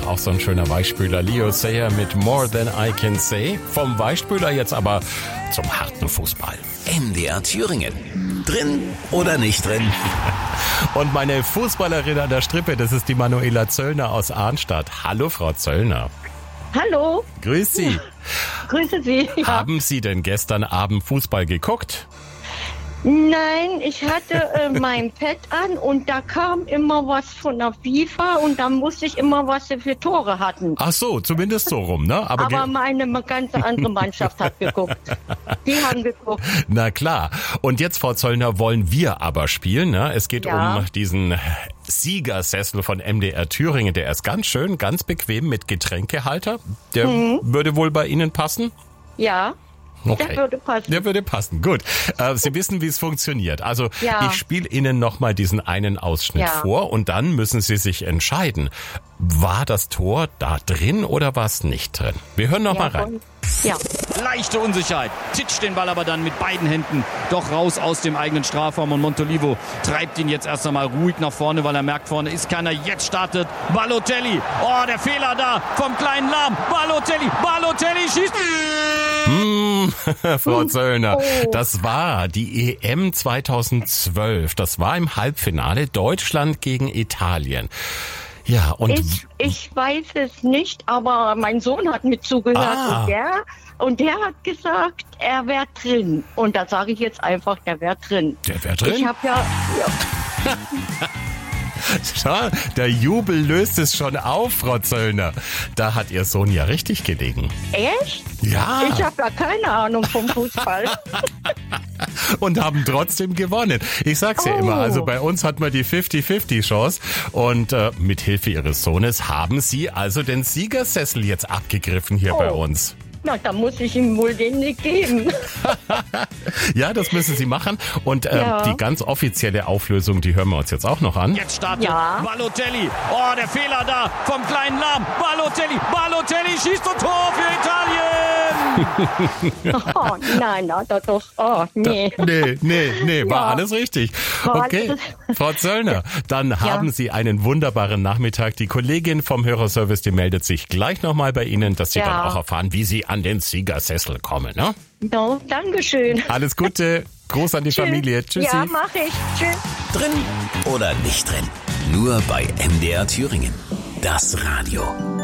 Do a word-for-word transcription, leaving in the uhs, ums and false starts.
auch so ein schöner Weichspüler. Leo Sayer mit More Than I Can Say. Vom Weichspüler jetzt aber zum harten Fußball. M D R Thüringen. Drin oder nicht drin? Und meine Fußballerin an der Strippe, das ist die Manuela Zöllner aus Arnstadt. Hallo, Frau Zöllner. Hallo. Grüß Sie. Grüße Sie. Ja. Haben Sie denn gestern Abend Fußball geguckt? Nein, ich hatte äh, mein Pad an und da kam immer was von der FIFA und da musste ich immer, was sie für Tore hatten. Ach so, zumindest so rum, ne? Aber, Aber meine ganz andere Mannschaft hat geguckt. Die haben geguckt. Na klar. Und jetzt, Frau Zöllner, wollen wir aber spielen, ne? Es geht Ja. um diesen Siegersessel von M D R Thüringen. Der ist ganz schön, ganz bequem mit Getränkehalter. Der Mhm. würde wohl bei Ihnen passen? Ja. Okay. Der würde passen. Der würde passen, gut. Äh, Sie wissen, wie es funktioniert. Also Ja. ich spiele Ihnen nochmal diesen einen Ausschnitt Ja. vor und dann müssen Sie sich entscheiden. War das Tor da drin oder war es nicht drin? Wir hören nochmal Ja, rein. und- Ja. Leichte Unsicherheit. Titscht den Ball aber dann mit beiden Händen doch raus aus dem eigenen Strafraum. Und Montolivo treibt ihn jetzt erst einmal ruhig nach vorne, weil er merkt, vorne ist keiner. Jetzt startet Balotelli. Oh, der Fehler da vom kleinen Lahm. Balotelli, Balotelli schießt. Hm, Frau Zöllner, Oh. das war die E M zweitausendzwölf. Das war im Halbfinale Deutschland gegen Italien. Ja, und Ich, ich weiß es nicht, aber mein Sohn hat mit zugehört Ah. und, der, und der hat gesagt, er wäre drin. Und da sage ich jetzt einfach, der wäre drin. der wäre drin. Ich habe ja, ja, Schau, der Jubel löst es schon auf, Frau Zöllner. Da hat Ihr Sohn ja richtig gelegen. echt? Ja. Ich habe ja keine Ahnung vom Fußball. Und haben trotzdem gewonnen. Ich sag's ja Oh. immer, also bei uns hat man die fünfzig fünfzig Chance und äh, mit Hilfe Ihres Sohnes haben Sie also den Siegersessel jetzt abgegriffen hier Oh. bei uns. Na, da muss ich ihm wohl den nicht geben. Ja, das müssen Sie machen und äh, Ja. die ganz offizielle Auflösung, die hören wir uns jetzt auch noch an. Jetzt startet Ja. Balotelli. Oh, der Fehler da vom kleinen Lahm. Balotelli, Balotelli schießt und Tor für Italien. Oh, nein, na, das doch, oh, nee. Nee, nee, nee, war Ja. alles richtig. War Okay, alles- Frau Zöllner, dann haben Sie einen wunderbaren Nachmittag. Die Kollegin vom Hörerservice, die meldet sich gleich nochmal bei Ihnen, dass Sie Ja. dann auch erfahren, wie Sie an den Siegersessel kommen. Ne? No, Dankeschön. Alles Gute, Gruß an die Familie. Tschüssi. Ja, mach ich. Tschüss. Drin oder nicht drin? Nur bei M D R Thüringen. Das Radio.